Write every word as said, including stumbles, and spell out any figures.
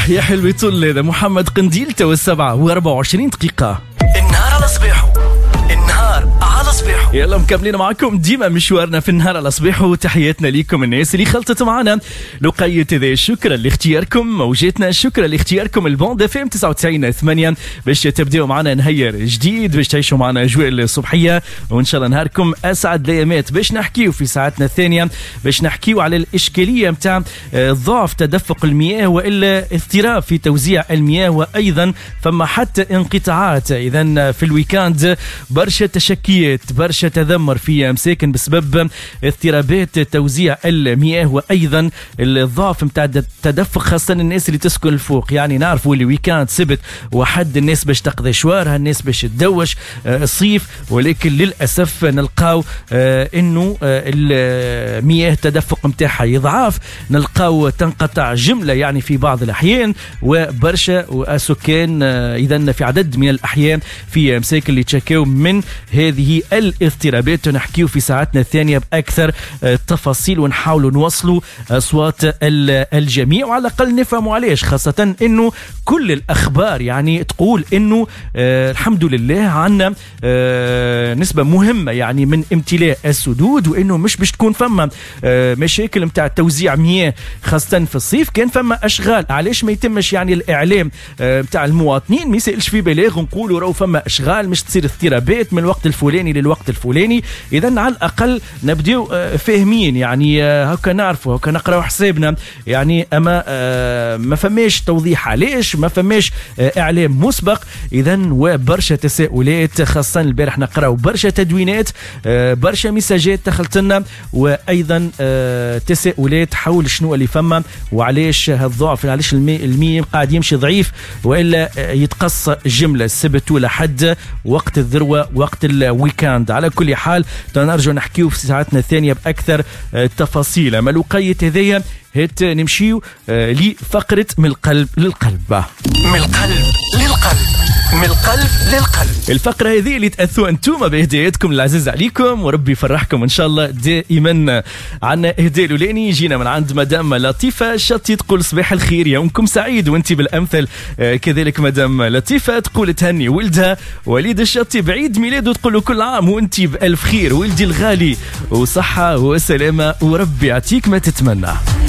صباح يا حلوة طول هذا محمد قنديل تو السبعة وأربعة وعشرين دقيقة. النهار على صباحه، النهار على صباحه. يلا مكملين معكم ديما مشوارنا في النهار على صباحه، وتحياتنا ليكم الناس اللي خلطت معنا لقية ذا. شكرا لاختياركم موجاتنا، شكرا لاختياركم البوند اف ام تسعة وتسعين ثمانية باش تبداو معنا نهير جديد، باش تعيشوا معنا اجواء الصبحيه، وان شاء الله نهاركم اسعد الايامات. باش نحكيو في ساعتنا الثانيه، باش نحكيو على الاشكاليه نتاع ضعف تدفق المياه والا اضطراب في توزيع المياه، وايضا فما حتى انقطاعات. اذا في الويكاند برشا تشكيات، برشا تذمر في مساكن بسبب اضطرابات توزيع المياه وايضا الضعف نتاع التدفق، خاصه الناس اللي تسكن الفوق. يعني نعرفوا اللي ويكاند سبت وحد الناس باش تقضي شوارها، الناس باش تدوش الصيف، ولكن للاسف نلقاو انه المياه التدفق نتاعها يضعف، نلقاو تنقطع جمله يعني في بعض الاحيان، وبرشا سكان اذا في عدد من الاحيان في مساكن اللي تشكاو من هذه الاضطرابات. ونحكيو في ساعتنا الثانيه باكثر تفاصيل، ونحاولوا نوصلوا اصوات الجميع، وعلى الاقل نفهموا علاش، خاصه انه كل الاخبار يعني تقول انه آه الحمد لله عندنا آه نسبه مهمه يعني من امتلاء السدود، وانه مش باش تكون فما آه مشاكل نتاع توزيع مياه خاصه في الصيف. كان فما اشغال، علاش ما يتمش يعني الاعلام نتاع آه المواطنين، ما يسالش في بلاغ ونقولوا راهو فما اشغال مش تصير اضطرابات من الوقت الفلاني للوقت الفلاني. اذا على الاقل نبداو آه فاهمين يعني آه هكا نعرفوا هكا نقراو حسابنا يعني، اما آه ما فماش توضيح علاش، ما فماش آه اعلام مسبق. اذا وبرشا تساؤلات، خاصه البارح نقراو برشا تدوينات، آه برشا مساجات دخلت لنا، وايضا آه تساؤلات حول شنو اللي فما وعلاش هالضعف، علاش الماء المي قاعد يمشي ضعيف والا آه يتقص جمله السبت ولا حد وقت الذروه وقت الويكاند. على كل حال تنرجع نحكيو في ساعتنا الثانيه باكثر آه تفاصيل. اما لقية هذيا هت نمشيو آه لفقره من القلب للقلب. من القلب للقلب، من القلب للقلب. الفقرة هذه اللي تأثوا أنتم بهدايتكم العزيز عليكم، وربي يفرحكم إن شاء الله دائما. عنا إهداء لولاني جينا من عند مدام لطيفة شطي، تقول صباح الخير يومكم سعيد، وانتي بالأمثل. آه كذلك مدام لطيفة تقول تهني ولدها وليد الشطي بعيد ميلاده، تقول له كل عام وانتي بألف خير ولدي الغالي، وصحة وسلامة وربي يعطيك ما تتمنى.